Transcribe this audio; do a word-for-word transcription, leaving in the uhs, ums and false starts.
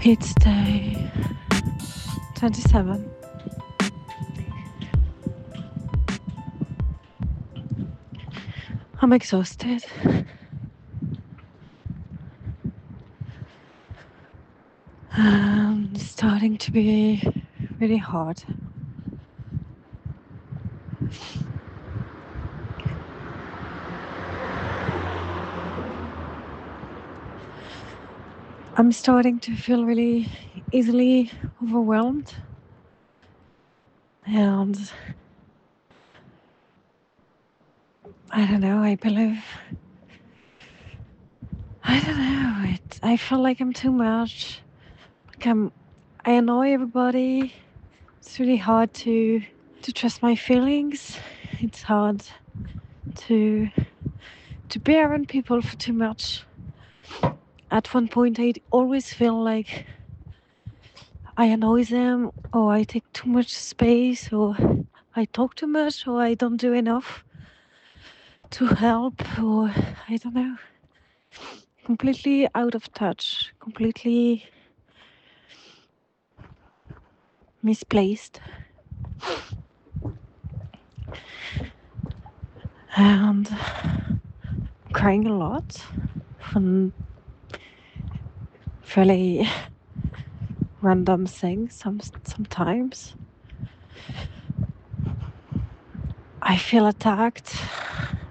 It's day twenty-seven. I'm exhausted. Um, it's starting to be really hard. I'm starting to feel really easily overwhelmed. And I don't know, I believe. I don't know. It, I feel like I'm too much. Like I'm, I annoy everybody. It's really hard to to trust my feelings. It's hard to to be around people for too much. At one point, I always feel like I annoy them, or I take too much space, or I talk too much, or I don't do enough to help, or I don't know. Completely out of touch, completely misplaced. And crying a lot from fairly random things some, sometimes. I feel attacked.